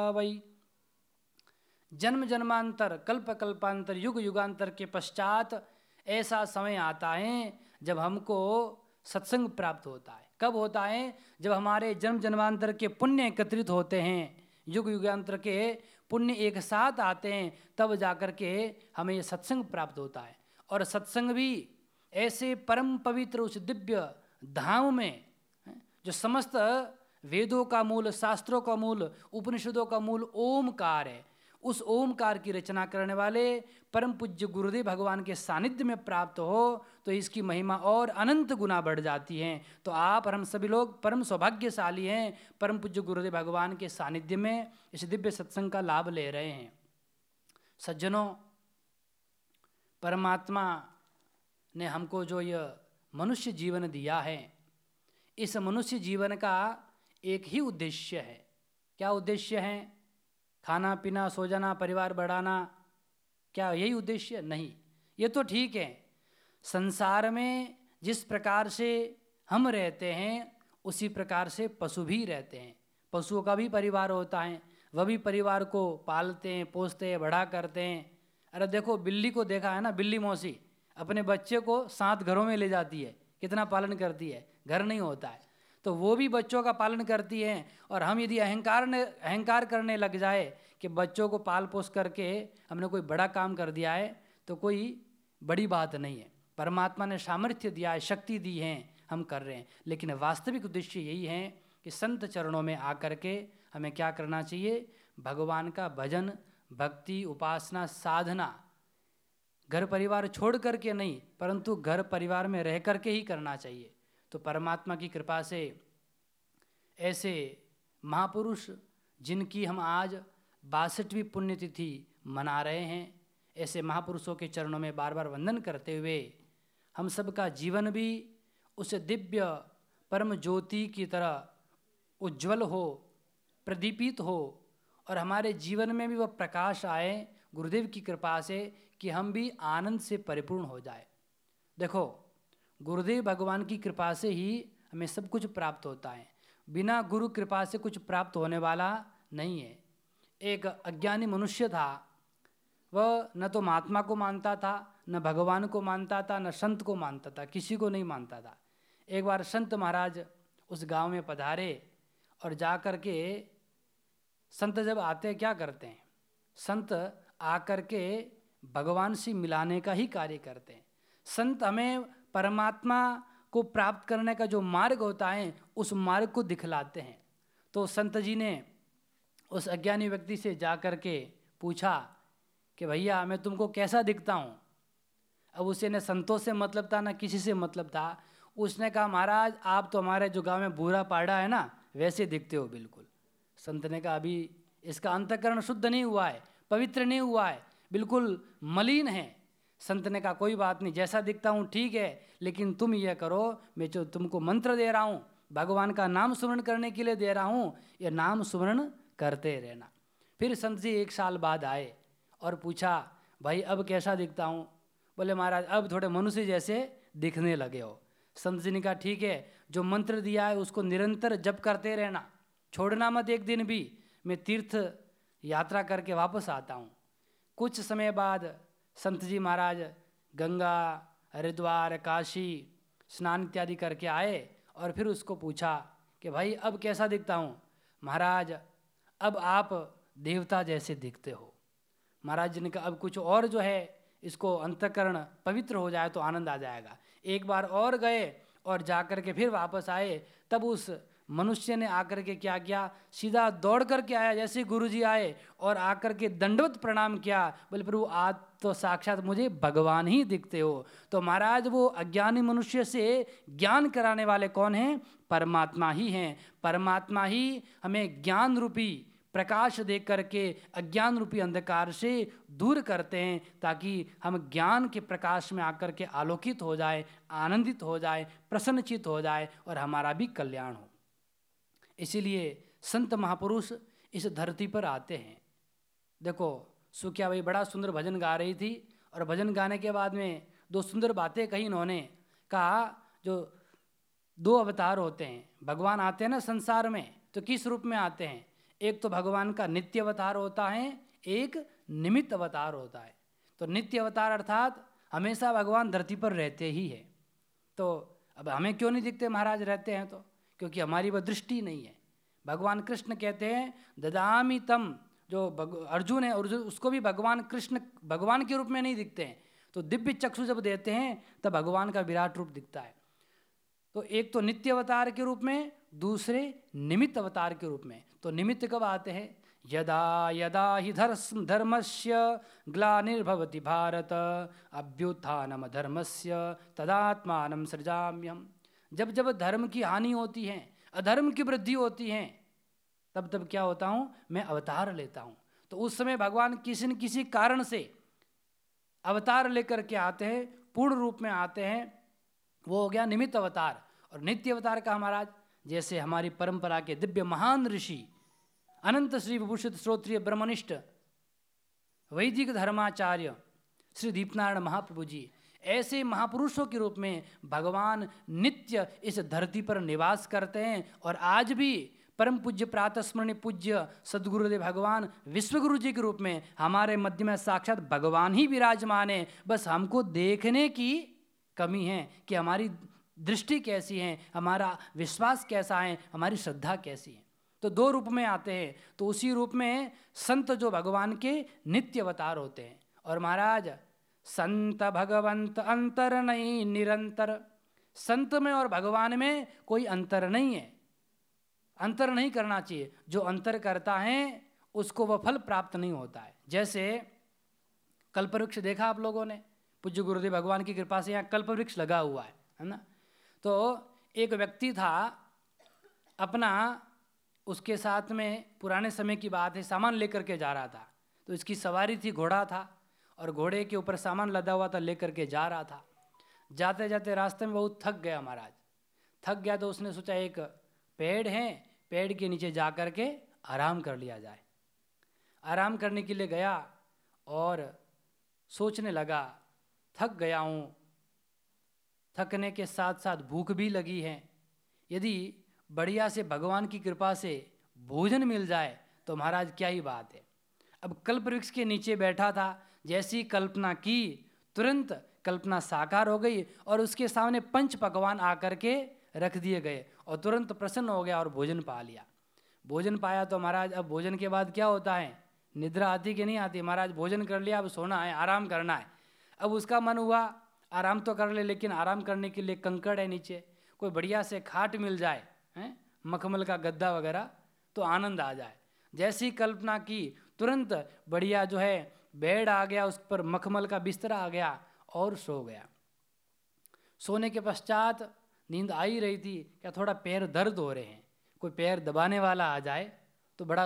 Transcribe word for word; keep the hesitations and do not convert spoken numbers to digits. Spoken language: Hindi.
वै। जन्म जन्मांतर कल्प कल्पांतर युग युगांतर के पश्चात ऐसा समय आता है जब हमको सत्संग प्राप्त होता है। कब होता है? जब हमारे जन्म जन्मांतर के पुण्य एकत्रित होते हैं, युग युगांतर के पुण्य एक साथ आते हैं, तब जाकर के हमें ये सत्संग प्राप्त होता है। और सत्संग भी ऐसे परम पवित्र उस दिव्य धाम में जो समस्त वेदों का मूल, शास्त्रों का मूल, उपनिषदों का मूल ओमकार है, उस ओमकार की रचना करने वाले परम पूज्य गुरुदेव भगवान के सानिध्य में प्राप्त हो तो इसकी महिमा और अनंत गुना बढ़ जाती है। तो आप और हम सभी लोग परम सौभाग्यशाली हैं, परम पूज्य गुरुदेव भगवान के सानिध्य में इस दिव्य सत्संग का लाभ ले रहे हैं। सज्जनों, परमात्मा ने हमको जो यह मनुष्य जीवन दिया है, इस मनुष्य जीवन का एक ही उद्देश्य है। क्या उद्देश्य है? खाना पीना, सो जाना, परिवार बढ़ाना, क्या यही उद्देश्य? नहीं। ये तो ठीक है, संसार में जिस प्रकार से हम रहते हैं उसी प्रकार से पशु भी रहते हैं। पशुओं का भी परिवार होता है, वह भी परिवार को पालते हैं, पोसते हैं, बड़ा करते हैं। अरे देखो, बिल्ली को देखा है ना, बिल्ली मौसी अपने बच्चे को सात घरों में ले जाती है, कितना पालन करती है, घर नहीं होता है तो वो भी बच्चों का पालन करती हैं। और हम यदि अहंकार ने अहंकार करने लग जाए कि बच्चों को पाल पोस करके हमने कोई बड़ा काम कर दिया है तो कोई बड़ी बात नहीं है। परमात्मा ने सामर्थ्य दिया है, शक्ति दी है, हम कर रहे हैं, लेकिन वास्तविक उद्देश्य यही है कि संत चरणों में आकर के हमें क्या करना चाहिए? भगवान का भजन, भक्ति, उपासना, साधना घर परिवार छोड़ करके नहीं, परंतु घर परिवार में रह करके ही करना चाहिए। तो परमात्मा की कृपा से ऐसे महापुरुष जिनकी हम आज बासठवीं पुण्यतिथि मना रहे हैं, ऐसे महापुरुषों के चरणों में बार बार वंदन करते हुए हम सबका जीवन भी उस दिव्य परम ज्योति की तरह उज्जवल हो, प्रदीपित हो और हमारे जीवन में भी वह प्रकाश आए गुरुदेव की कृपा से कि हम भी आनंद से परिपूर्ण हो जाए। देखो, गुरुदेव भगवान की कृपा से ही हमें सब कुछ प्राप्त होता है, बिना गुरु कृपा से कुछ प्राप्त होने वाला नहीं है। एक अज्ञानी मनुष्य था, वह न तो महात्मा को मानता था, न भगवान को मानता था, न संत को मानता था, किसी को नहीं मानता था। एक बार संत महाराज उस गांव में पधारे और जा कर के संत जब आते क्या करते हैं? संत आकर के भगवान से मिलाने का ही कार्य करते हैं। संत हमें परमात्मा को प्राप्त करने का जो मार्ग होता है उस मार्ग को दिखलाते हैं। तो संत जी ने उस अज्ञानी व्यक्ति से जा कर के पूछा कि भैया मैं तुमको कैसा दिखता हूँ? अब उसे न संतों से मतलब था, न किसी से मतलब था। उसने कहा, महाराज आप तो हमारे जो गांव में बूढ़ा पाड़ा है ना, वैसे दिखते हो बिल्कुल। संत ने कहा, अभी इसका अंतःकरण शुद्ध नहीं हुआ है, पवित्र नहीं हुआ है, बिल्कुल मलिन है। संत ने कहा, कोई बात नहीं, जैसा दिखता हूँ ठीक है, लेकिन तुम यह करो, मैं जो तुमको मंत्र दे रहा हूँ, भगवान का नाम स्मरण करने के लिए दे रहा हूँ, ये नाम स्मरण करते रहना। फिर संत जी एक साल बाद आए और पूछा, भाई अब कैसा दिखता हूँ? बोले, महाराज अब थोड़े मनुष्य जैसे दिखने लगे हो। संत जी ने कहा, ठीक है, जो मंत्र दिया है उसको निरंतर जप करते रहना, छोड़ना मत एक दिन भी। मैं तीर्थ यात्रा करके वापस आता हूँ। कुछ समय बाद संत जी महाराज गंगा, हरिद्वार, काशी स्नान इत्यादि करके आए और फिर उसको पूछा कि भाई अब कैसा दिखता हूँ? महाराज अब आप देवता जैसे दिखते हो। महाराज जी ने कहा, अब कुछ और जो है इसको अंतःकरण पवित्र हो जाए तो आनंद आ जाएगा। एक बार और गए और जाकर के फिर वापस आए, तब उस मनुष्य ने आकर के क्या किया, सीधा दौड़ करके आया जैसे गुरुजी आए और आकर के दंडवत प्रणाम किया। बोले, प्रभु आज तो साक्षात मुझे भगवान ही दिखते हो। तो महाराज वो अज्ञानी मनुष्य से ज्ञान कराने वाले कौन हैं? परमात्मा ही हैं। परमात्मा ही हमें ज्ञान रूपी प्रकाश दे करके अज्ञान रूपी अंधकार से दूर करते हैं, ताकि हम ज्ञान के प्रकाश में आकर के आलोकित हो जाए, आनंदित हो जाए, प्रसन्नचित हो जाए और हमारा भी कल्याण हो। इसीलिए संत महापुरुष इस धरती पर आते हैं। देखो, सुखिया भाई बड़ा सुंदर भजन गा रही थी और भजन गाने के बाद में दो सुंदर बातें कही इन्होंने। कहा, जो दो अवतार होते हैं, भगवान आते हैं ना संसार में, तो किस रूप में आते हैं? एक तो भगवान का नित्य अवतार होता है, एक निमित्त अवतार होता है। तो नित्य अवतार अर्थात हमेशा भगवान धरती पर रहते ही है। तो अब हमें क्यों नहीं दिखते महाराज रहते हैं तो? क्योंकि हमारी वह दृष्टि नहीं है। भगवान कृष्ण कहते हैं ददामि तम, जो अर्जुन है अर्जुन उसको भी भगवान कृष्ण भगवान के रूप में नहीं दिखते हैं। तो दिव्य चक्षु जब देते हैं तब भगवान का विराट रूप दिखता है। तो एक तो नित्य अवतार के रूप में, दूसरे निमित्त अवतार के रूप में। तो निमित्त कब आते हैं? यदा यदा हि धर्मस्य ग्लानिर्भवति भारत अभ्युत्थानम धर्मस्य तदात्मानं सृजाम्यहम्। जब जब धर्म की हानि होती है, अधर्म की वृद्धि होती है, तब तब क्या होता हूँ? मैं अवतार लेता हूँ। तो उस समय भगवान किसी न किसी कारण से अवतार लेकर के आते हैं, पूर्ण रूप में आते हैं। वो हो गया निमित्त अवतार। और नित्य अवतार का महाराज, जैसे हमारी परंपरा के दिव्य महान ऋषि अनंत श्री विभूषित श्रोत्रिय ब्रह्मनिष्ठ वैदिक धर्माचार्य श्री दीपनारायण महाप्रभु जी, ऐसे महापुरुषों के रूप में भगवान नित्य इस धरती पर निवास करते हैं। और आज भी परम पूज्य प्रातः स्मरणीय पूज्य सद्गुरुदेव भगवान विश्वगुरु जी के रूप में हमारे मध्य में साक्षात भगवान ही विराजमान है। बस हमको देखने की कमी है कि हमारी दृष्टि कैसी है, हमारा विश्वास कैसा है, हमारी श्रद्धा कैसी है। तो दो रूप में आते हैं। तो उसी रूप में संत जो भगवान के नित्य अवतार होते हैं। और महाराज संत भगवंत अंतर नहीं निरंतर, संत में और भगवान में कोई अंतर नहीं है, अंतर नहीं करना चाहिए। जो अंतर करता है उसको वह फल प्राप्त नहीं होता है। जैसे कल्पवृक्ष देखा आप लोगों ने, पूज्य गुरुदेव भगवान की कृपा से यहाँ कल्पवृक्ष लगा हुआ है, है ना। तो एक व्यक्ति था, अपना उसके साथ में पुराने समय की बात है, सामान लेकर के जा रहा था। तो इसकी सवारी थी, घोड़ा था, और घोड़े के ऊपर सामान लदा हुआ था, लेकर के जा रहा था। जाते जाते रास्ते में बहुत थक गया महाराज, थक गया तो उसने सोचा एक पेड़ है, पेड़ के नीचे जा कर के आराम कर लिया जाए। आराम करने के लिए गया और सोचने लगा, थक गया हूँ, थकने के साथ साथ भूख भी लगी है, यदि बढ़िया से भगवान की कृपा से भोजन मिल जाए तो महाराज क्या ही बात है। अब कल्पवृक्ष के नीचे बैठा था, जैसी कल्पना की तुरंत कल्पना साकार हो गई और उसके सामने पंच पकवान आकर के रख दिए गए और तुरंत प्रसन्न हो गया और भोजन पा लिया। भोजन पाया तो महाराज अब भोजन के बाद क्या होता है, निद्रा आती कि नहीं आती। महाराज भोजन कर लिया, अब सोना है, आराम करना है। अब उसका मन हुआ आराम तो कर ले, लेकिन आराम करने के लिए कंकड़ है नीचे, कोई बढ़िया से खाट मिल जाए, हैं मखमल का गद्दा वगैरह, तो आनंद आ जाए। जैसी कल्पना की तुरंत बढ़िया जो है बेड आ गया, उस पर मखमल का बिस्तरा आ गया और सो गया। सोने के पश्चात नींद आ ही रही थी, क्या थोड़ा पैर दर्द हो रहे हैं, कोई पैर दबाने वाला आ जाए तो बड़ा